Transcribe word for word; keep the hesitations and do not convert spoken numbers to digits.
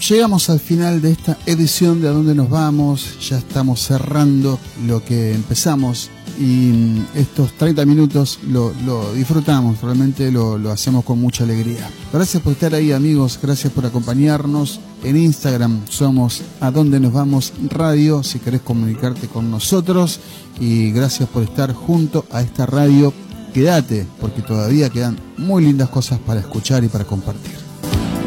llegamos al final de esta edición de A Dónde Nos Vamos. Ya estamos cerrando lo que empezamos y estos treinta minutos lo, lo disfrutamos, realmente lo, lo hacemos con mucha alegría. Gracias por estar ahí, amigos, gracias por acompañarnos. En Instagram somos A Dónde Nos Vamos Radio, si querés comunicarte con nosotros, y gracias por estar junto a esta radio. Quédate, porque todavía quedan muy lindas cosas para escuchar y para compartir.